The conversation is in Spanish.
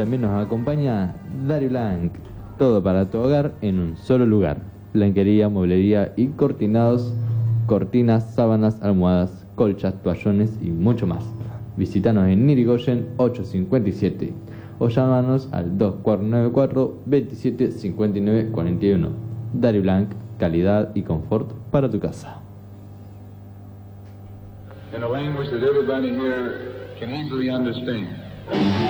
También nos acompaña Dari Blanc, todo para tu hogar en un solo lugar. Blanquería, mueblería y cortinados, cortinas, sábanas, almohadas, colchas, toallones y mucho más. Visítanos en Irigoyen 857 o llámanos al 2494 27 59 41. Dari Blanc, calidad y confort para tu casa. In a language that everybody here can easily understand.